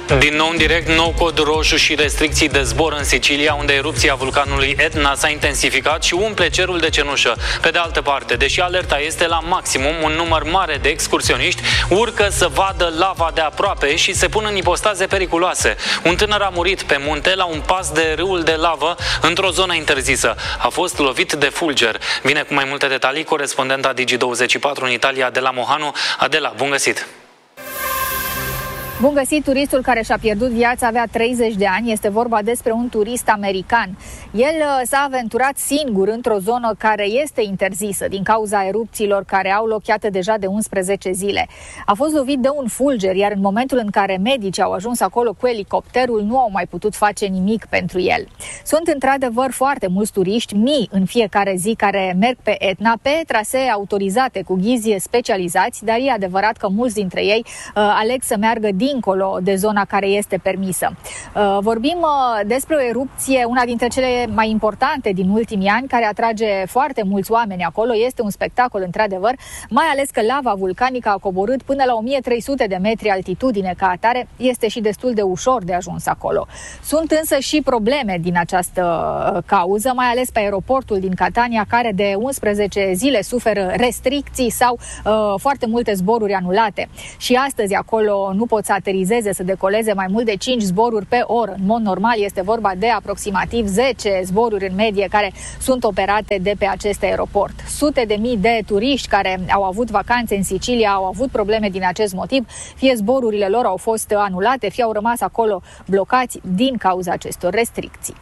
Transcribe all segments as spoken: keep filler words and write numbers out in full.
Din nou în direct, nou cod roșu și restricții de zbor în Sicilia, unde erupția vulcanului Etna s-a intensificat și umple cerul de cenușă. Pe de altă parte, deși alerta este la maximum, un număr mare de excursioniști urcă să vadă lava de aproape și se pun în ipostaze periculoase. Un tânăr a murit pe munte la un pas de râul de lavă într-o zonă interzisă. A fost lovit de fulger. Vine cu mai multe detalii corespondenta Digi douăzeci și patru în Italia, Adela Mohanu. Adela, bun găsit! Bun găsit! Turistul care și-a pierdut viața avea treizeci de ani. Este vorba despre un turist american. El s-a aventurat singur într-o zonă care este interzisă din cauza erupțiilor care au loc, iată, deja de unsprezece zile. A fost lovit de un fulger, iar în momentul în care medicii au ajuns acolo cu elicopterul, nu au mai putut face nimic pentru el. Sunt într-adevăr foarte mulți turiști, mii în fiecare zi, care merg pe Etna pe trasee autorizate cu ghizi specializați, dar e adevărat că mulți dintre ei uh, aleg să meargă dincolo de zona care este permisă. Uh, vorbim uh, despre o erupție, una dintre cele mai importante din ultimii ani, care atrage foarte mulți oameni acolo. Este un spectacol, într-adevăr, mai ales că lava vulcanică a coborât până la o mie trei sute de metri altitudine. Ca atare, este și destul de ușor de ajuns acolo. Sunt însă și probleme din această cauză, mai ales pe aeroportul din Catania, care de unsprezece zile suferă restricții sau uh, foarte multe zboruri anulate. Și astăzi acolo nu pot să aterizeze, să decoleze mai mult de cinci zboruri pe oră. În mod normal este vorba de aproximativ zece zboruri în medie care sunt operate de pe acest aeroport. Sute de mii de turiști care au avut vacanțe în Sicilia au avut probleme din acest motiv. Fie zborurile lor au fost anulate, fie au rămas acolo blocați din cauza acestor restricții.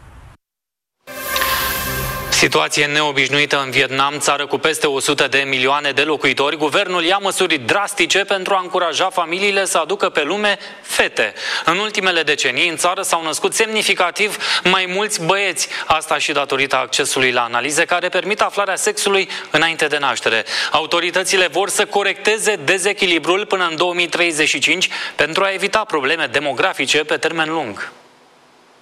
Situație neobișnuită în Vietnam, țară cu peste o sută de milioane de locuitori. Guvernul ia măsuri drastice pentru a încuraja familiile să aducă pe lume fete. În ultimele decenii, în țară s-au născut semnificativ mai mulți băieți. Asta și datorită accesului la analize care permit aflarea sexului înainte de naștere. Autoritățile vor să corecteze dezechilibrul până în două mii treizeci și cinci pentru a evita probleme demografice pe termen lung.